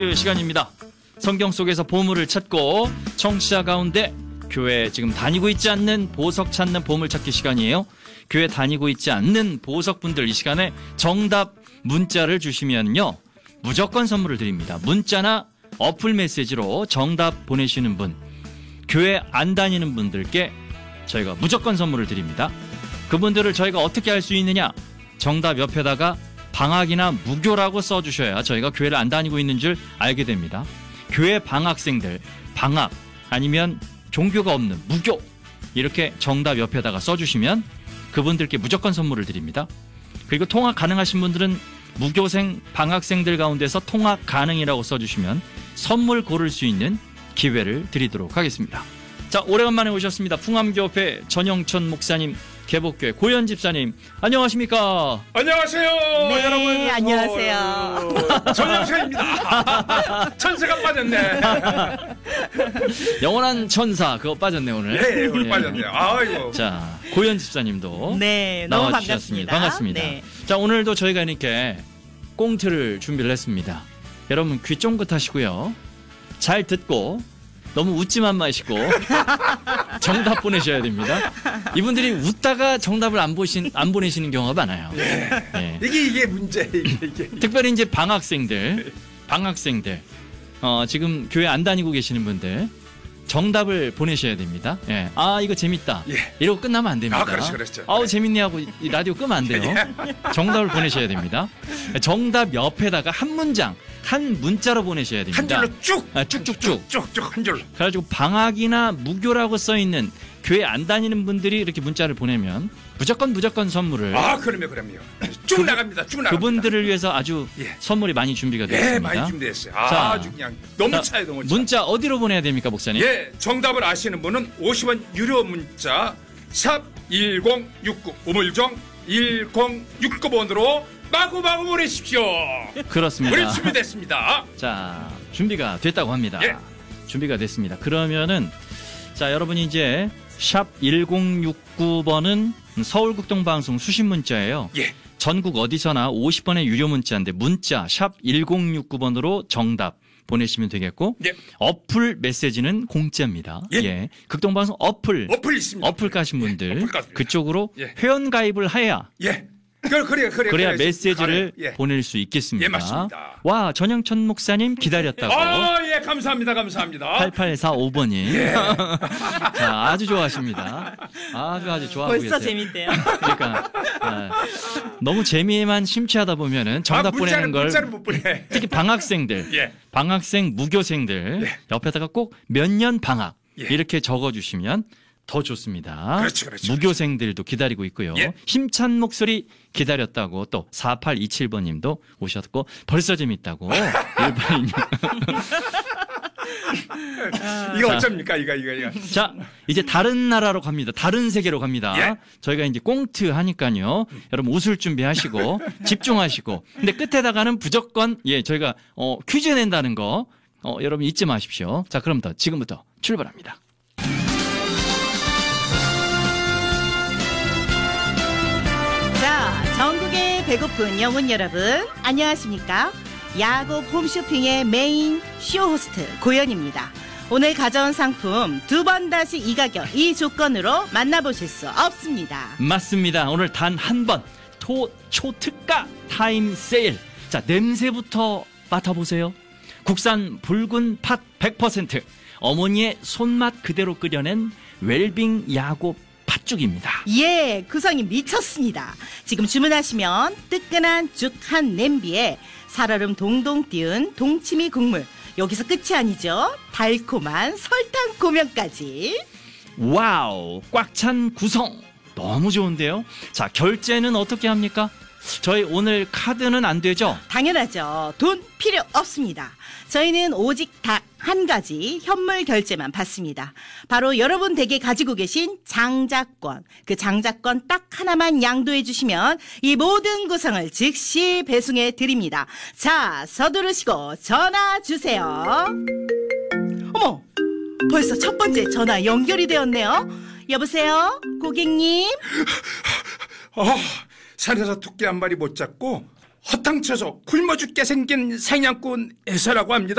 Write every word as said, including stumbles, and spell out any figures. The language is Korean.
그 시간입니다. 성경 속에서 보물을 찾고 청취자 가운데 교회 지금 다니고 있지 않는 보석 찾는 보물찾기 시간이에요. 교회 다니고 있지 않는 보석분들 이 시간에 정답 문자를 주시면요 무조건 선물을 드립니다. 문자나 어플 메시지로 정답 보내시는 분, 교회 안 다니는 분들께 저희가 무조건 선물을 드립니다. 그분들을 저희가 어떻게 할 수 있느냐, 정답 옆에다가 방학이나 무교라고 써주셔야 저희가 교회를 안 다니고 있는 줄 알게 됩니다. 교회 방학생들, 방학 아니면 종교가 없는 무교 이렇게 정답 옆에다가 써주시면 그분들께 무조건 선물을 드립니다. 그리고 통학 가능하신 분들은 무교생 방학생들 가운데서 통학 가능이라고 써주시면 선물 고를 수 있는 기회를 드리도록 하겠습니다. 자, 오래간만에 오셨습니다. 풍암교회 전영천 목사님, 개복교회 고현 집사님, 안녕하십니까? 안녕하세요. 네, 여러분. 안녕하세요. 전영천입니다. 천사가 빠졌네. 영원한 천사 그거 빠졌네 오늘. 네, 오늘 예. 빠졌네요. 아이고. 자, 고현 집사님도 네, 너무 나와주셨습니다. 반갑습니다. 반갑습니다. 네. 자, 오늘도 저희가 이렇게 꽁트를 준비를 했습니다. 여러분 귀 쫑긋하시고요. 잘 듣고 너무 웃지만 마시고 정답 보내셔야 됩니다. 이분들이 웃다가 정답을 안 보신 안 보내시는 경우가 많아요. 예. 예. 이게 이게 문제. 이게 이게. 특별히 이제 방학생들, 방학생들, 어, 지금 교회 안 다니고 계시는 분들 정답을 보내셔야 됩니다. 예. 아, 이거 재밌다. 예. 이러고 끝나면 안 됩니다. 아, 그렇죠, 그렇죠. 아우, 네. 재밌네 하고 이 라디오 끄면 안 돼요. 정답을 보내셔야 됩니다. 정답 옆에다가 한 문장, 한 문자로 보내셔야 됩니다. 한 줄로 쭉. 아, 쭉쭉쭉. 쭉쭉 한 줄로. 그래가지고 방학이나 무교라고 써 있는 교회 안 다니는 분들이 이렇게 문자를 보내면 무조건 무조건 선물을 아, 그럼요, 그럼요. 쭉 그, 나갑니다. 쭉 나갑니다. 그분들을 위해서 아주 예. 선물이 많이 준비가 되어 예, 있습니다. 많이 준비됐어요. 자, 아주 그냥 너무 자, 차요, 너무 차. 문자 어디로 보내야 됩니까, 목사님? 예, 정답을 아시는 분은 오십 원 유료 문자 샵 일공육구 우물정 일공육구 번으로 마구마구 보내십시오. 그렇습니다. 우리 준비됐습니다. 자, 준비가 됐다고 합니다. 예. 준비가 됐습니다. 그러면은 자, 여러분이 이제 샵 일공육구 번은 서울국동방송 수신 문자예요. 예. 전국 어디서나 오십 번의 유료 문자인데 문자 샵 일공육구 번으로 정답 보내시면 되겠고 예. 어플 메시지는 공짜입니다. 예. 예. 극동방송 어플 어플 있습니다. 어플 까신 분들 예, 어플 까십니다. 그쪽으로 예. 회원 가입을 해야 예. 그래, 그래, 그래. 그래야 그래. 메시지를 예. 보낼 수 있겠습니다. 예, 맞습니다. 와, 전영천 목사님 기다렸다고. 아, 예, 감사합니다, 감사합니다. 팔팔사오 번이. 예. 자, 아주 좋아하십니다. 아주 아주 좋아하고 벌써 계세요. 재밌대요. 그러니까 아, 너무 재미에만 심취하다 보면은 정답 아, 문자를, 보내는 걸 문자를 못 보내. 특히 방학생들, 예. 방학생 무교생들 예. 옆에다가 꼭 몇 년 방학 예. 이렇게 적어주시면 더 좋습니다. 그렇죠, 그렇죠, 무교생들도 기다리고 있고요. 예. 힘찬 목소리 기다렸다고 또 사팔이칠 번님도 오셨고 벌써 재밌다고 일반인님. 이거 자. 어쩝니까, 이거, 이거, 이거. 자, 이제 다른 나라로 갑니다. 다른 세계로 갑니다. 예. 저희가 이제 꽁트 하니까요. 여러분 웃을 준비하시고 집중하시고. 근데 끝에다가는 무조건 예, 저희가 어, 퀴즈 낸다는 거 어, 여러분 잊지 마십시오. 자, 그럼부터 지금부터 출발합니다. 자, 전국의 배고픈 영혼 여러분, 안녕하십니까? 야곱 홈쇼핑의 메인 쇼호스트 고현입니다. 오늘 가져온 상품 두 번 다시 이 가격, 이 조건으로 만나보실 수 없습니다. 맞습니다. 오늘 단 한 번 토, 초특가 타임 세일. 자, 냄새부터 맡아보세요. 국산 붉은 팥 백 퍼센트 어머니의 손맛 그대로 끓여낸 웰빙 야곱 팥죽입니다. 예, 구성이 미쳤습니다. 지금 주문하시면 뜨끈한 죽 한 냄비에 살얼음 동동 띄운 동치미 국물, 여기서 끝이 아니죠. 달콤한 설탕 고명까지. 와우, 꽉 찬 구성 너무 좋은데요. 자, 결제는 어떻게 합니까? 저희 오늘 카드는 안 되죠? 당연하죠. 돈 필요 없습니다. 저희는 오직 딱 한 가지 현물 결제만 받습니다. 바로 여러분 댁에 가지고 계신 장자권, 그 장자권 딱 하나만 양도해 주시면 이 모든 구성을 즉시 배송해 드립니다. 자, 서두르시고 전화 주세요. 어머, 벌써 첫 번째 전화 연결이 되었네요. 여보세요, 고객님? 어, 산에서 토끼 한 마리 못 잡고 허탕쳐서 굶어 죽게 생긴 사냥꾼 에서라고 합니다.